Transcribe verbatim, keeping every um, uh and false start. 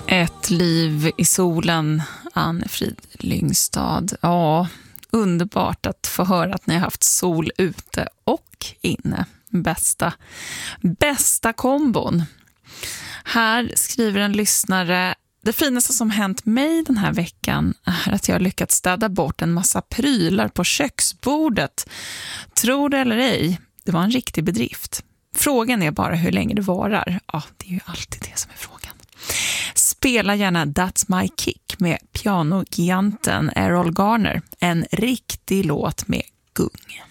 Ett liv i solen, Anne-Frid Lyngstad. Ja, underbart att få höra att ni har haft sol ute och inne. Bästa, bästa kombon. Här skriver en lyssnare: det finaste som hänt mig den här veckan är att jag har lyckats städa bort en massa prylar på köksbordet. Tror det eller ej, det var en riktig bedrift. Frågan är bara hur länge det varar. Ja, det är ju alltid det som är frågan. Spela gärna That's My Kick med pianogiganten Errol Garner. En riktig låt med gung.